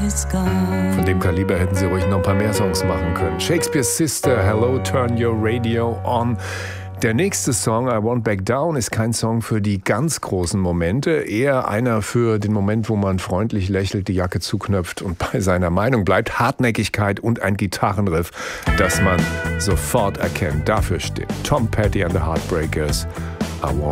Von dem Kaliber hätten sie ruhig noch ein paar mehr Songs machen können. Shakespeare's Sister, Hello, Turn Your Radio On. Der nächste Song, I Won't Back Down, ist kein Song für die ganz großen Momente, eher einer für den Moment, wo man freundlich lächelt, die Jacke zuknöpft und bei seiner Meinung bleibt. Hartnäckigkeit und ein Gitarrenriff, das man sofort erkennt. Dafür steht Tom Petty and the Heartbreakers, I Won't